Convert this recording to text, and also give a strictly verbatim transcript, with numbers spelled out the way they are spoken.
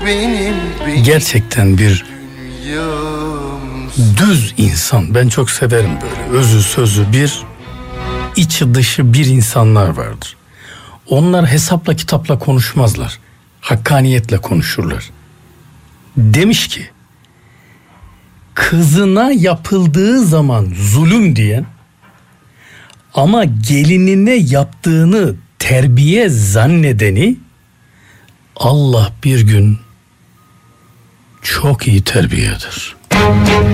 benim, benim gerçekten bir düz insan. Ben çok severim böyle özü sözü bir, içi dışı bir insanlar vardır. Onlar hesapla kitapla konuşmazlar. Hakkaniyetle konuşurlar. Demiş ki, kızına yapıldığı zaman zulüm diyen ama gelinine yaptığını terbiye zannedeni Allah bir gün çok iyi terbiye eder.